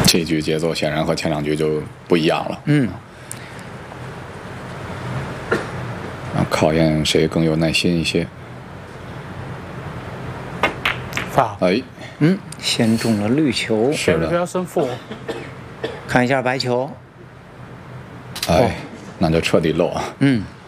这局节奏显然和前2局就不一样了。考验谁更有耐心一些。 发， 先中了绿球。 是的。 不要胜负。 看一下白球。 那就彻底漏啊。